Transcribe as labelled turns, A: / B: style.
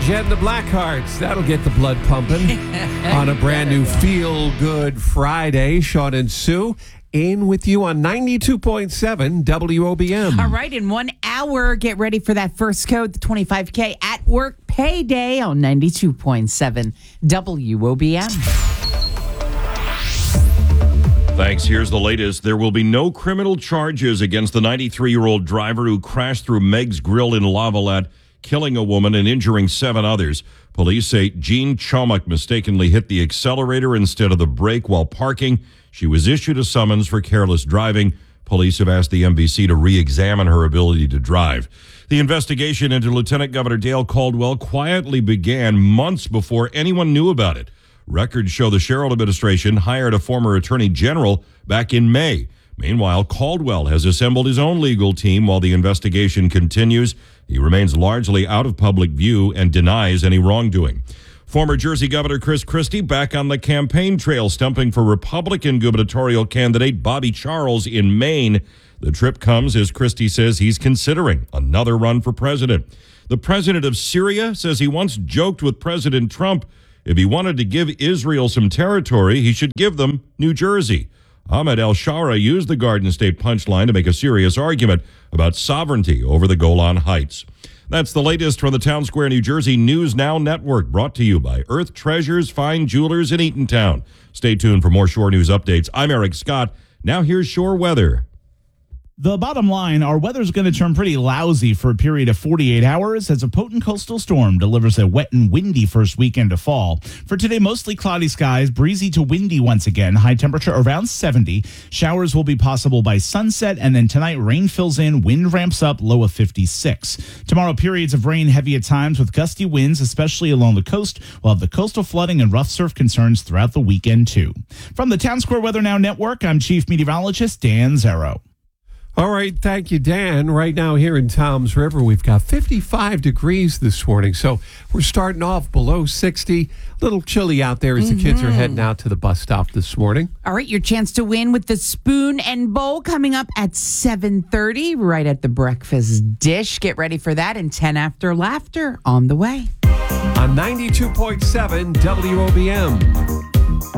A: Jet and the Blackhearts. That'll get the blood pumping on a brand new Feel Good Friday. Sean and Sue in with you on 92.7 WOBM.
B: All right, in 1 hour, get ready for that first code, the 25K at work payday on 92.7 WOBM.
C: Thanks. Here's the latest. There will be no criminal charges against the 93-year-old driver who crashed through Meg's Grill in Lavallette, killing a woman and injuring 7 others. Police say Jean Chomak mistakenly hit the accelerator instead of the brake while parking. She was issued a summons for careless driving. Police have asked the MVC to re-examine her ability to drive. The investigation into Lieutenant Governor Dale Caldwell quietly began months before anyone knew about it. Records show the Sherrill administration hired a former attorney general back in May. Meanwhile, Caldwell has assembled his own legal team while the investigation continues. He remains largely out of public view and denies any wrongdoing. Former Jersey Governor Chris Christie back on the campaign trail, stumping for Republican gubernatorial candidate Bobby Charles in Maine. The trip comes as Christie says he's considering another run for president. The president of Syria says he once joked with President Trump if he wanted to give Israel some territory, he should give them New Jersey. Ahmed El-Shara used the Garden State punchline to make a serious argument about sovereignty over the Golan Heights. That's the latest from the Town Square, New Jersey News Now Network, brought to you by Earth Treasures Fine Jewelers in Eatontown. Stay tuned for more Shore News updates. I'm Eric Scott. Now here's Shore weather.
D: The bottom line, our weather's going to turn pretty lousy for a period of 48 hours as a potent coastal storm delivers a wet and windy first weekend of fall. For today, mostly cloudy skies, breezy to windy once again, high temperature around 70. Showers will be possible by sunset, and then tonight rain fills in, wind ramps up, low of 56. Tomorrow, periods of rain heavy at times with gusty winds, especially along the coast. We'll have the coastal flooding and rough surf concerns throughout the weekend, too. From the Town Square Weather Now Network, I'm Chief Meteorologist Dan Zero.
A: All right, thank you, Dan. Right now here in Toms River, we've got 55 degrees this morning. So we're starting off below 60. A little chilly out there as the kids are heading out to the bus stop this morning.
B: All right, your chance to win with the Spoon and Bowl coming up at 7:30, right at the breakfast dish. Get ready for that, and 10 after laughter on the way.
A: On 92.7 WOBM.